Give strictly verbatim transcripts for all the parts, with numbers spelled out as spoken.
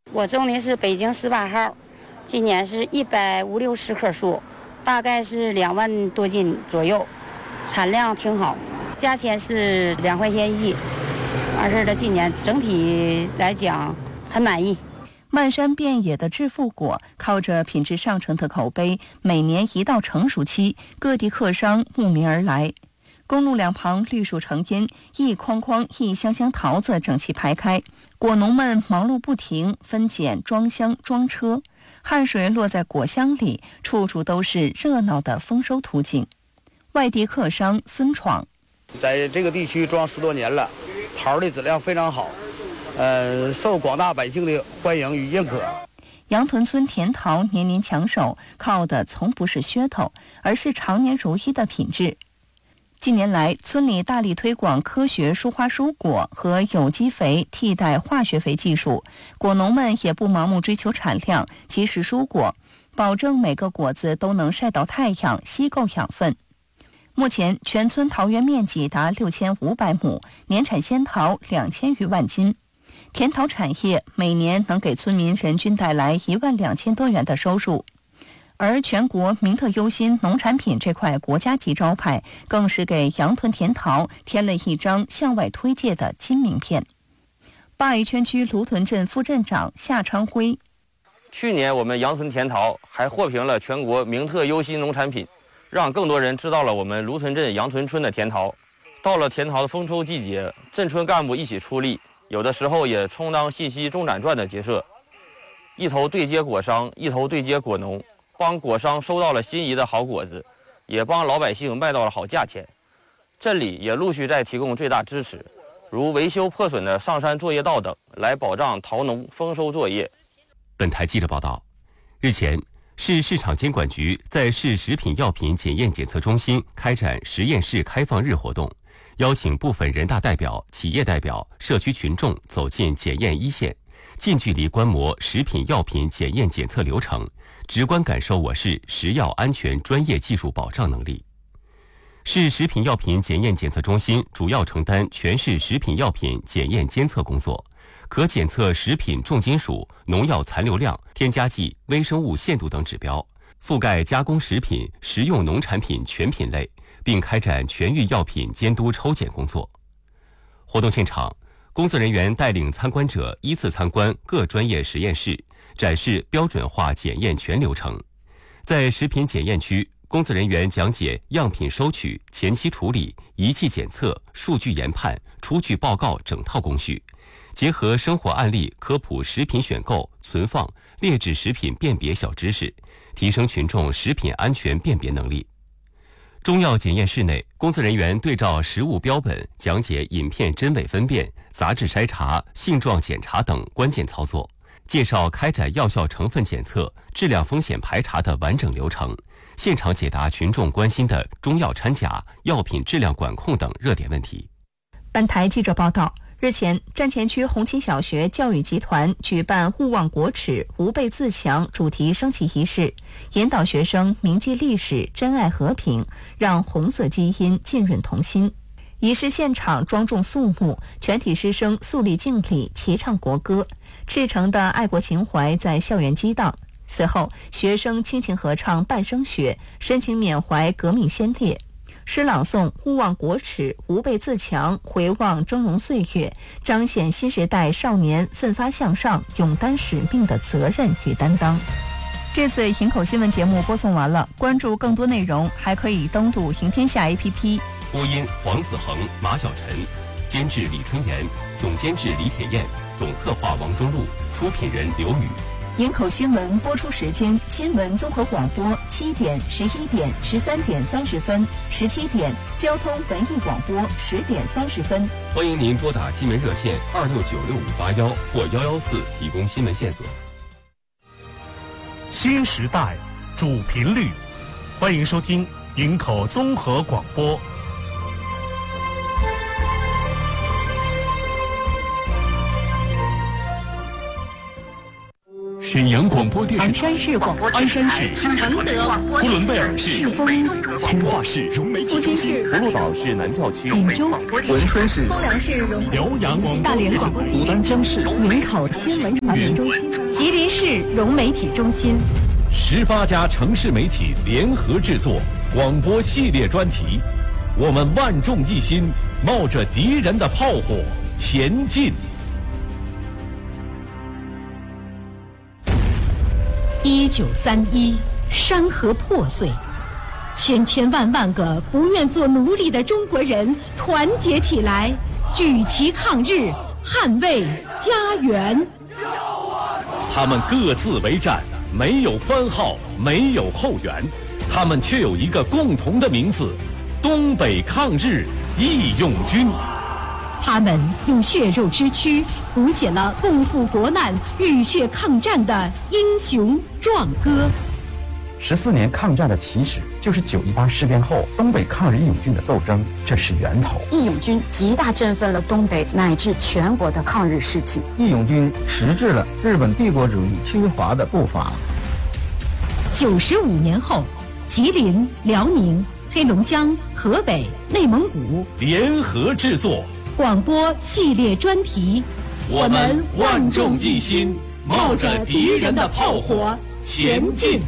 我种的是北京十八号，今年是一百五六十棵树，大概是两万多斤左右，产量挺好，价钱是两块钱一斤。完事儿了，今年整体来讲很满意。 漫山遍野的致富果，靠着品质上乘的口碑，每年一到成熟期，各地客商慕名而来。公路两旁绿树成荫，一筐筐一箱箱桃子整齐排开，果农们忙碌不停，分拣、装箱、装车，汗水落在果箱里，处处都是热闹的丰收图景。外地客商孙闯， 在这个地区种十多年了，桃的质量非常好，呃，受广大百姓的欢迎与认可。 杨屯村甜桃年年抢手，靠的从不是噱头，而是常年如一的品质。近年来，村里大力推广科学疏花蔬果和有机肥替代化学肥技术，果农们也不盲目追求产量，及时蔬果，保证每个果子都能晒到太阳，吸够养分。目前，全村桃园面积达六千五百亩，年产鲜桃两千余万斤。甜桃产业每年能给村民人均带来一万两千多元的收入。而全国名特优新农产品这块国家级招牌，更是给杨屯甜桃添了一张向外推介的金名片。八里圈区芦屯镇副镇长夏昌辉， 去年我们杨屯甜桃还获评了全国名特优新农产品，让更多人知道了我们芦屯镇杨屯村的甜桃。到了甜桃的丰收季节，镇村干部一起出力，有的时候也充当信息中转站的角色，一头对接果商，一头对接果农，帮果商收到了心仪的好果子，也帮老百姓卖到了好价钱。镇里也陆续在提供最大支持，如维修破损的上山作业道等，来保障桃农丰收作业。 本台记者报道，日前，市市场监管局在市食品药品检验检测中心开展实验室开放日活动，邀请部分人大代表、企业代表、社区群众走进检验一线，近距离观摩食品药品检验检测流程，直观感受我市食药安全专业技术保障能力。市食品药品检验检测中心主要承担全市食品药品检验监测工作，可检测食品重金属、农药残留量、添加剂、微生物限度等指标，覆盖加工食品、食用农产品全品类，并开展全域药品监督抽检工作。活动现场，工作人员带领参观者依次参观各专业实验室，展示标准化检验全流程。在食品检验区，工作人员讲解样品收取、前期处理、仪器检测、数据研判、出具报告整套工序，结合生活案例科普食品选购、存放、劣质食品辨别小知识，提升群众食品安全辨别能力。中药检验室内，工作人员对照食物标本讲解饮片真伪分辨、杂质筛查、性状检查等关键操作，介绍开展药效成分检测、质量风险排查的完整流程，现场解答群众关心的中药掺假、药品质量管控等热点问题。 本台记者报道，日前，站前区红旗小学教育集团举办勿忘国耻、吾辈自强主题升旗仪式，引导学生铭记历史、珍爱和平，让红色基因浸润童心。仪式现场庄重肃穆，全体师生肃立敬礼，齐唱国歌，赤诚的爱国情怀在校园激荡。随后，学生倾情合唱《半生雪》，深情缅怀革命先烈。诗朗诵勿忘国耻、吾辈自强，回望峥嵘岁月，彰显新时代少年奋发向上、勇担使命的责任与担当。这次营口新闻节目播送完了，关注更多内容还可以登录赢天下 A P P。 播音黄子恒、马晓晨，监制李春妍，总监制李铁燕，总策划王中路，出品人刘宇。 营口新闻播出时间：新闻综合广播七点、十一点、十三点三十分、十七点；交通文艺广播十点三十分。 欢迎您拨打新闻热线二六九六五八幺或幺幺四提供新闻线索。 新时代主频率，欢迎收听营口综合广播。 沈阳广播电视台、鞍山市广播、 鞍山市承德、 呼伦贝尔市赤峰、 通化市融媒体中心、 葫芦岛市南调区、 锦州、 文春市、 丰良市融辽阳广大连广播牡丹江市营口新闻传媒中心、吉林市融媒体中心， 十八家城市媒体联合制作广播系列专题，我们万众一心，冒着敌人的炮火前进。 一九三一，山河破碎，千千万万个不愿做奴隶的中国人团结起来，举旗抗日，捍卫家园。 他们各自为战，没有番号，没有后援，他们却有一个共同的名字：东北抗日义勇军。 他们用血肉之躯谱写了共赴国难、浴血抗战的英雄壮歌。 十四年抗战的起始，就是九一八事变后东北抗日义勇军的斗争，这是源头。 义勇军极大振奋了东北乃至全国的抗日士气。 义勇军迟滞了日本帝国主义侵华的步伐。 九十五年后，吉林、辽宁、黑龙江、河北、内蒙古联合制作广播系列专题， 我们万众一心，冒着敌人的炮火前进。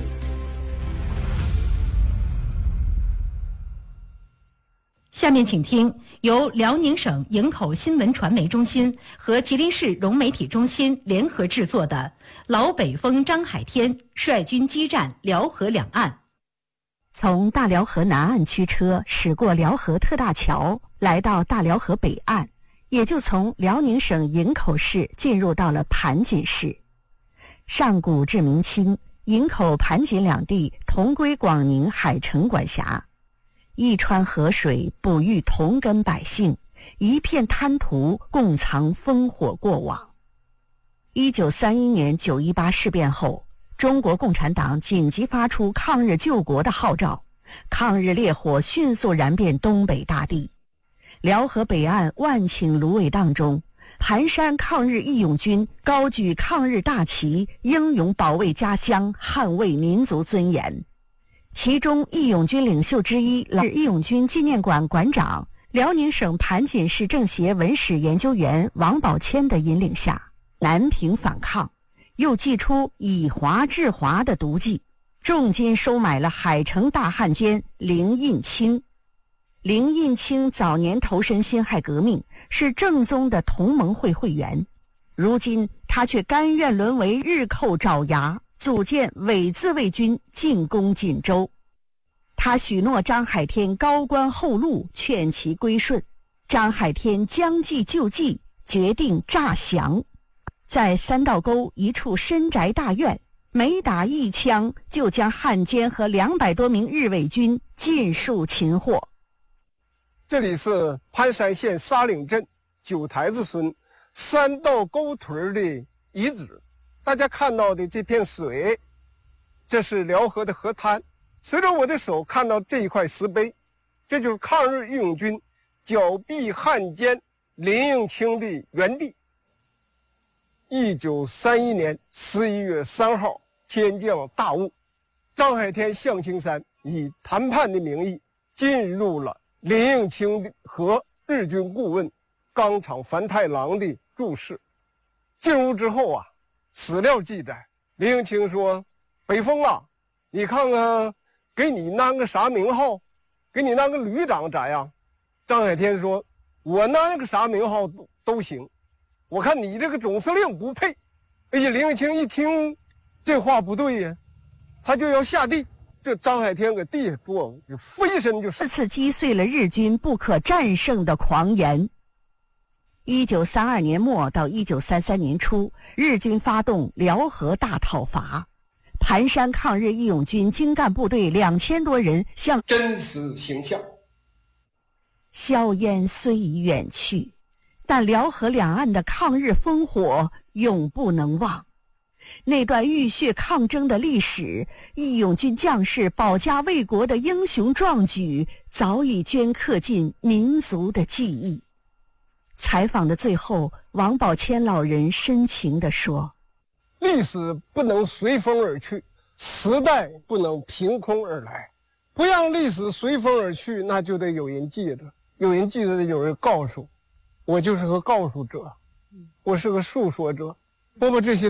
下面请听由辽宁省营口新闻传媒中心和吉林市融媒体中心联合制作的《老北风张海天率军激战辽河两岸》。 从大辽河南岸驱车驶过辽河特大桥，来到大辽河北岸，也就从辽宁省营口市进入到了盘锦市。上古至明清，营口、盘锦两地同归广宁海城管辖，一川河水哺育同根百姓，一片滩涂共藏烽火过往。一九三一年九一八事变后，中国共产党紧急发出抗日救国的号召，抗日烈火迅速燃遍东北大地。辽河北岸万顷芦苇荡中，盘山抗日义勇军高举抗日大旗，英勇保卫家乡，捍卫民族尊严。其中义勇军领袖之一老义勇军纪念馆馆长、辽宁省盘锦市政协文史研究员王宝谦的引领下，南平反抗，又祭出以华制华的毒计，重金收买了海城大汉奸林印清。林印清早年投身辛亥革命，是正宗的同盟会会员，如今他却甘愿沦为日寇爪牙，组建伪自卫军进攻锦州。他许诺张海天高官厚禄，劝其归顺。张海天将计就计，决定诈降。在三道沟一处深宅大院，每打一枪就将汉奸和两百多名日伪军尽数擒获。 这里是盘山县沙岭镇九台子村三道沟屯的遗址，大家看到的这片水，这是辽河的河滩。随着我的手看到这一块石碑，这就是抗日义勇军剿毙汉奸林应清的原地。一九三一年十一月三号，天降大雾，张海天、向青山以谈判的名义进入了林应清和日军顾问冈场繁太郎的住室。进屋之后啊，史料记载，林应清说：“北风啊，你看看，给你安个啥名号？给你安个旅长咋样？”张海天说：“我安个啥名号都都行，我看你这个总司令不配。”哎呀，林应清一听这话不对呀，他就要下地。这张海天搁地下坐，就飞身就四次击碎了日军不可战胜的狂言。一九三二年末到一九三三年初，日军发动辽河大讨伐，盘山抗日义勇军精干部队两千多人向真实形象。 硝烟虽已远去，但辽河两岸的抗日烽火永不能忘。那段浴血抗争的历史，义勇军将士保家卫国的英雄壮举，早已镌刻进民族的记忆。采访的最后，王宝谦老人深情地说：“ 历史不能随风而去，时代不能凭空而来。不让历史随风而去，那就得有人记着，有人记着，有人告诉。我就是个告诉者，我是个述说者。我把这些